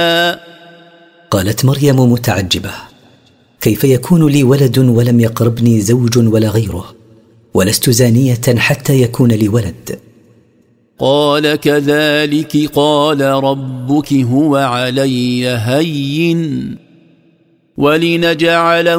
قالت مريم متعجبة: كيف يكون لي ولد ولم يقربني زوج ولا غيره، ولست زانية حتى يكون لي ولد؟ قال: كذلك قال ربك هو علي هين ولنجعله